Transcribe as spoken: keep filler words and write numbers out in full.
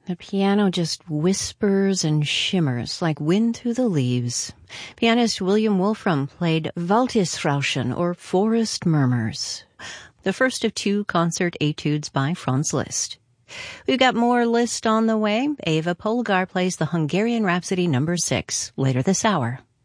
The piano just whispers and shimmers like wind through the leaves. Pianist William Wolfram played Waldesrauschen, or Forest Murmurs, the first of two concert etudes by Franz Liszt. We've got more Liszt on the way. Eva Polgar plays the Hungarian Rhapsody number six later this hour.